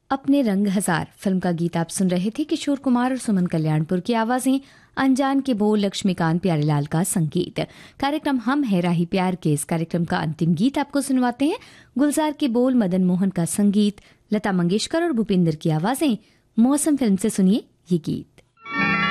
अपने रंग हजार फिल्म का गीत आप सुन रहे थे। किशोर कुमार और सुमन कल्याणपुर की आवाजें, अनजान के बोल, लक्ष्मीकांत प्यारेलाल का संगीत। कार्यक्रम हम है राही प्यार के इस कार्यक्रम का अंतिम गीत आपको सुनवाते हैं। गुलजार के बोल, मदन मोहन का संगीत, लता मंगेशकर और भूपिंदर की आवाजें। मौसम फिल्म से सुनिए ये गीत।